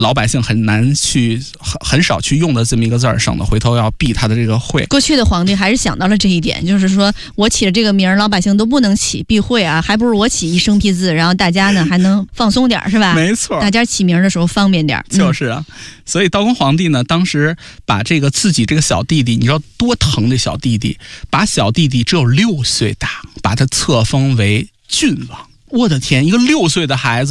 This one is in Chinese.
老百姓很少去用的这么一个字儿，省得回头要避他的这个讳。 过去的皇帝还是想到了这一点，就是说我起了这个名儿，老百姓都不能起，避讳啊，还不如我起一生僻字，然后大家呢还能放松点，是吧？ 没错， 大家起名的时候方便点。 就是啊，所以道光皇帝呢，当时把这个自己这个小弟弟，你知道多疼这小弟弟，把小弟弟只有6岁大，把他册封为郡王。我的天，一个6岁的孩子